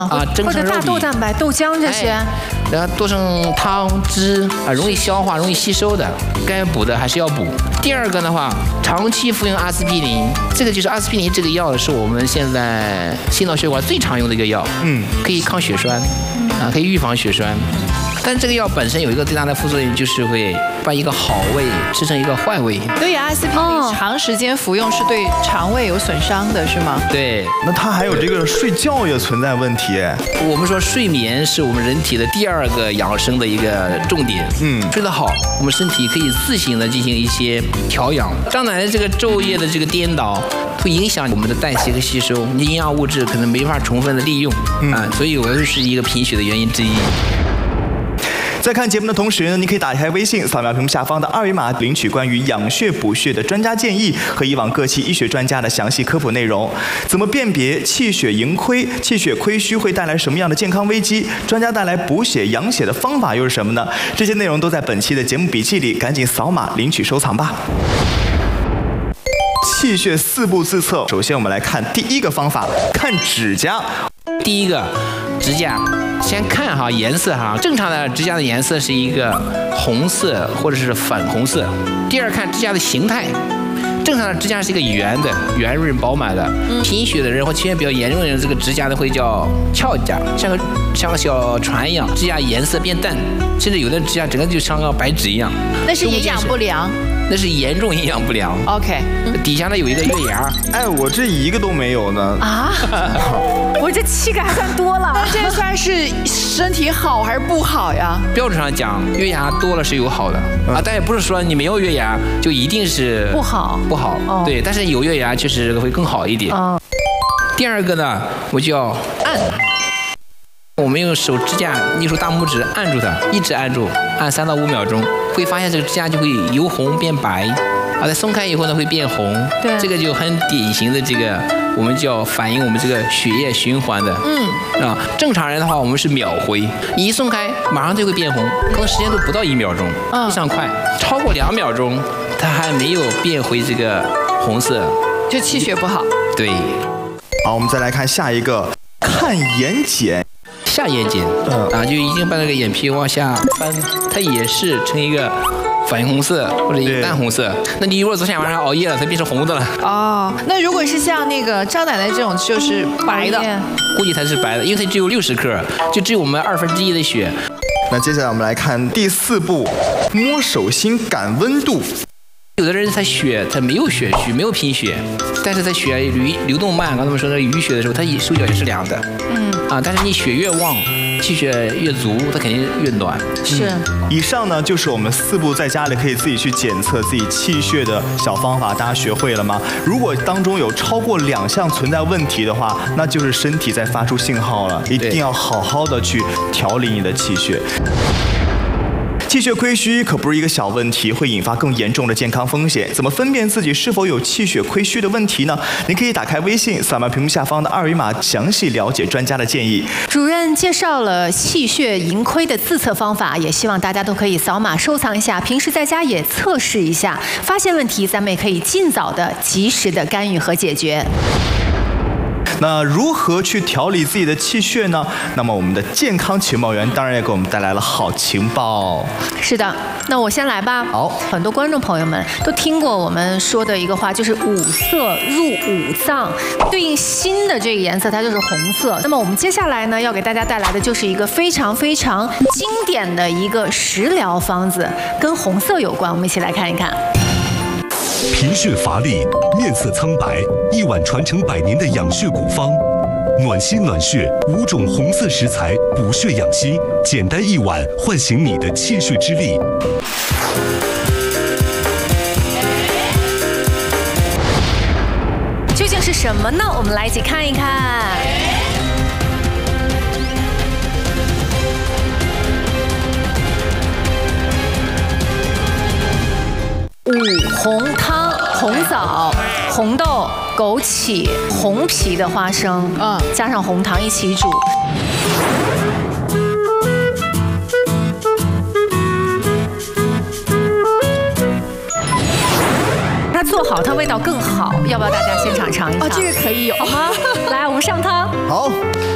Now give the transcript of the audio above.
蒸成肉或者大豆蛋白、豆浆这些， 然后做成汤汁容易消化、容易吸收的，该补的还是要补。第二个的话，长期服用阿司匹林，这个就是阿司匹林这个药是我们现在心脑血管最常用的一个药，可以抗血栓，可以预防血栓。但这个药本身有一个最大的副作用，就是会把一个好胃吃成一个坏胃。 所以阿司匹林长时间服用是对肠胃有损伤的，是吗？ 对。 那它还有这个睡觉也存在问题。 我们说睡眠是我们人体的第二个养生的一个重点。睡得好，我们身体可以自行的进行一些调养。张奶奶这个昼夜的这个颠倒，会影响我们的代谢和吸收，你营养物质可能没法充分的利用所以我又是一个贫血的原因之一。 在看节目的同时呢，你可以打开微信，扫描屏幕下方的2维码，领取关于养血补血的专家建议和以往各期医学专家的详细科普内容。怎么辨别气血盈亏、气血亏虚会带来什么样的健康危机？专家带来补血养血的方法又是什么呢？这些内容都在本期的节目笔记里，赶紧扫码领取收藏吧。气血4步自测，首先我们来看第一个方法，看指甲。 第一个，指甲。先看颜色正常的指甲的颜色是一个红色或者是粉红色。第二，看指甲的形态，正常的指甲是一个圆的、圆润饱满的。贫血的人或缺陷比较严重的人，这个指甲呢会叫翘甲，像个小船一样，指甲颜色变淡，甚至有的指甲整个就像个白纸一样。 那是营养不良。 那是严重营养不良。 OK， 底下呢有一个月牙。 我这一个都没有呢。 我这7个还算多了。 那这算是身体好还是不好呀？ 标准上讲，月牙多了是有好的但也不是说你没有月牙就一定是不好。 对，但是有月牙确实会更好一点。第二个呢，我就要按。我们用手指甲捏出大拇指按住它，一直按住，按3到5秒钟，会发现这个指甲就会由红变白，再松开以后呢会变红。 对， 这个就很典型的这个我们叫反映我们这个血液循环的。正常人的话我们是秒回，你一松开马上就会变红，可能时间都不到1秒钟，非常快。超过2秒钟它还没有变回这个红色， 就气血不好。 对。 好，我们再来看下一个，看眼睑。 下眼睑就已经把那个眼皮往下翻，它也是呈一个粉红色或者一个淡红色。那你如果昨天晚上熬夜了，它变成红的了。 那如果是像那个张奶奶这种就是白的， 估计它是白的，因为它只有60克，就只有我们1/2的血。 那接下来我们来看第4步，摸手心感温度。 有的人他血他没有血虚，没有贫血，但是他血流动慢，刚才我们说的淤血的时候，他手脚也是凉的。但是你血越旺，气血越足，它肯定越暖。 是。 以上呢就是我们4步在家里可以自己去检测自己气血的小方法，大家学会了吗？如果当中有超过2项存在问题的话，那就是身体在发出信号了，一定要好好的去调理你的气血。气血亏虚可不是一个小问题，会引发更严重的健康风险。怎么分辨自己是否有气血亏虚的问题呢？您可以打开微信，扫描屏幕下方的2维码，详细了解专家的建议。 主任介绍了气血盈亏的自测方法，也希望大家都可以扫码收藏一下，平时在家也测试一下，发现问题咱们也可以尽早的、及时的干预和解决。 那如何去调理自己的气血呢？那么我们的健康情报员当然也给我们带来了好情报。 是的，那我先来吧。 好， 很多观众朋友们都听过我们说的一个话，就是五色入五脏，对应心的这个颜色它就是红色。那么我们接下来呢要给大家带来的就是一个非常非常经典的一个食疗方子，跟红色有关，我们一起来看一看。 贫血乏力，面色苍白，一碗传承100年的养血古方，暖心暖血，5种红色食材补血养心，简单一碗唤醒你的气血之力。 究竟是什么呢？我们来一起看一看。五红汤：红枣、红豆、枸杞、红皮的花生，加上红糖一起煮。它做好，它味道更好。要不要大家现场尝一尝？ 这个可以有好吗？来，我们上汤。 好。